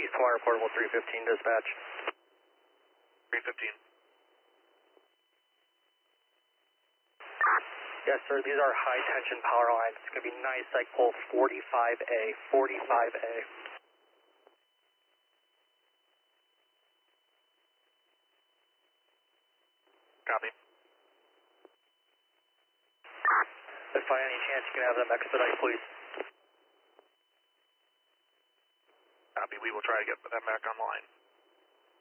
East Wire Portable 315 dispatch. 315. Yes, sir, these are high tension power lines. It's going to be nice, like pole 45A, 45A. Copy. If by any chance you can have them expedite, please. Copy. We will try to get them back online.